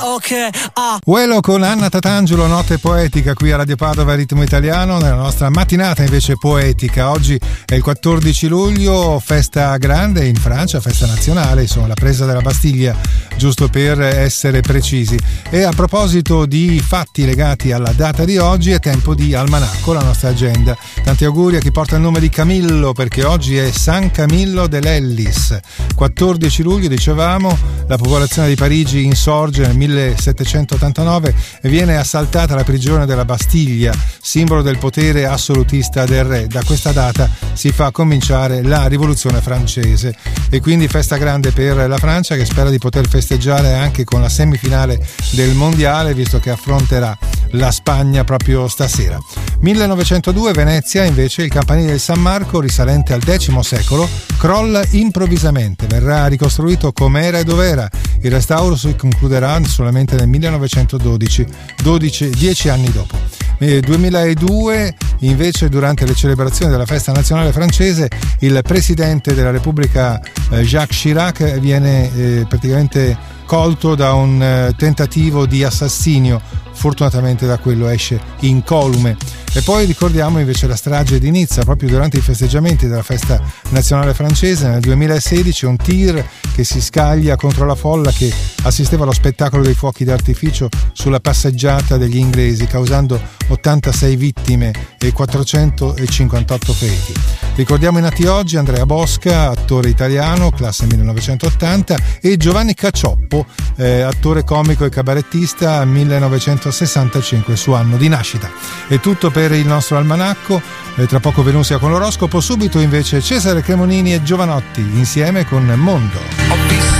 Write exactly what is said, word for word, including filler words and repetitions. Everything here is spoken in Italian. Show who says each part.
Speaker 1: Ok, ah.
Speaker 2: Uelo con Anna Tatangelo, notte poetica qui a Radio Padova Ritmo Italiano, nella nostra mattinata invece poetica. Oggi è il quattordici luglio, festa grande in Francia, festa nazionale, insomma la presa della Bastiglia, giusto per essere precisi. E a proposito di fatti legati alla data di oggi, è tempo di almanacco, la nostra agenda. Tanti auguri a chi porta il nome di Camillo, perché oggi è San Camillo dell'Ellis. quattordici luglio, dicevamo, la popolazione di Parigi insorge nel millesettecentottantanove e viene assaltata la prigione della Bastiglia, simbolo del potere assolutista del re. Da questa data si fa cominciare la rivoluzione francese e quindi festa grande per la Francia, che spera di poter festeggiare anche con la semifinale del mondiale, visto che affronterà la Spagna proprio stasera. millenovecentodue, Venezia, invece, il campanile del San Marco, risalente al X secolo, crolla improvvisamente, verrà ricostruito come era e dov'era. Il restauro si concluderà solamente nel millenovecentododici, dodici, dieci anni dopo. Nel duemiladue, invece, durante le celebrazioni della festa nazionale francese, il presidente della Repubblica Jacques Chirac viene eh, praticamente colto da un eh, tentativo di assassinio. Fortunatamente da quello esce incolume. E poi ricordiamo invece la strage di Nizza, proprio durante i festeggiamenti della festa nazionale francese nel duemilasedici, un tir che si scaglia contro la folla che assisteva allo spettacolo dei fuochi d'artificio sulla passeggiata degli inglesi, causando ottantasei vittime e quattrocentocinquantotto feriti. Ricordiamo i nati oggi: Andrea Bosca, attore italiano, classe millenovecentottanta, e Giovanni Cacioppo, eh, attore comico e cabarettista, millenovecentosessantacinque, suo anno di nascita. È tutto per il nostro almanacco, eh, tra poco Venusia con l'oroscopo, subito invece Cesare Cremonini e Giovanotti insieme con Mondo.
Speaker 3: Ho visto